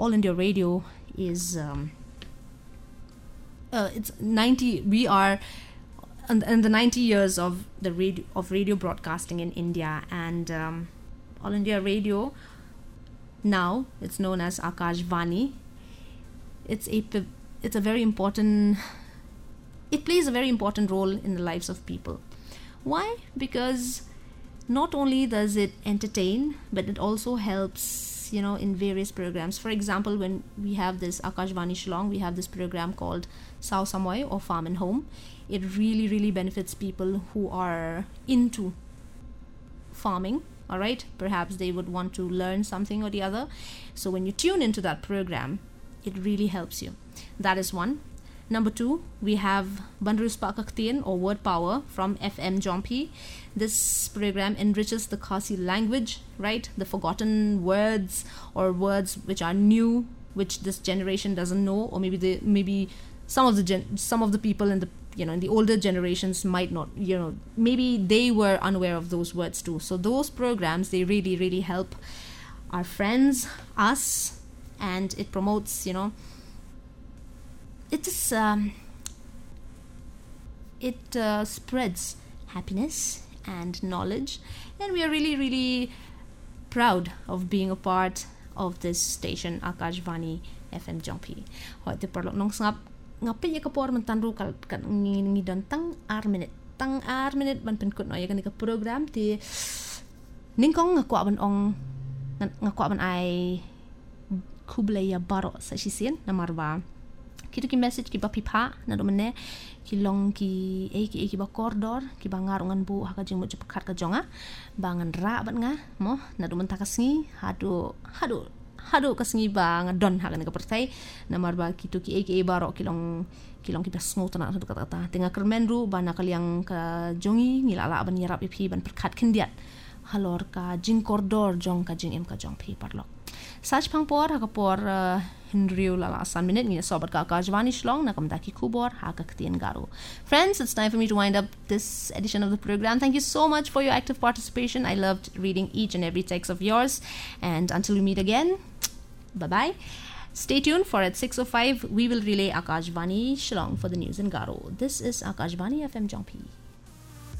All India Radio is it's 90. We are in the 90 years of the radio broadcasting in India, and All India Radio, now it's known as Akashvani. It's a very important. It plays a very important role in the lives of people. Why? Because not only does it entertain, but it also helps, in various programs. For example, when we have this Akashvani Shillong, we have this program called Sao Samoy, or Farm and Home. It really, really benefits people who are into farming. All right, perhaps they would want to learn something or the other. So when you tune into that program, it really helps you. That is one. Number two, we have Bandrus Pakaktian, or Word Power, from FM Jompi. This program enriches the Khasi language, right? The forgotten words, or words which are new, which this generation doesn't know, or maybe some of the people in the in the older generations might not, maybe they were unaware of those words too. So those programs, they really, really help our friends, us, and it promotes, it just spreads happiness and knowledge, and we are really, really proud of being a part of this station, Akashvani FM Jompi. Hoy te perlu nong sangap ngapi ya kapor mentanru kan ngi don tang ar minute ban penkut no ya kan ka program ti ningkong ngakwa ban ong ngakwa ban ai kublaya baro sa sisien na marwa kitu ki message ki ba pipa na do mene ki long ki ki ba kordor ki ba ngarungan bu ha ka jing mo cepat ka jonga bangan ra ban nga mo na do mentakasngi hadu kasngi ba nga don ha ka pertai na marba kitu ki baro ki long ki basngo tana tu kata tenga kermenru bana kaliang ka jongi ngilala ban yarap ipi ban perkat kendiat halor ka jing kordor jong ka jing em ka jong pi parlok sach pangpor ha kapor Hinriu lala asan minute ni sobat ka Akashvani Shillong na kamdaki kubor ha ka ktien garu. Friends, it's time for me to wind up this edition of the program. Thank you so much for your active participation. I loved reading each and every text of yours, and until we meet again, bye bye. Stay tuned, for at 6:05 we will relay Akashvani Shillong for the news in Garo. This is Akashvani FM Jompi.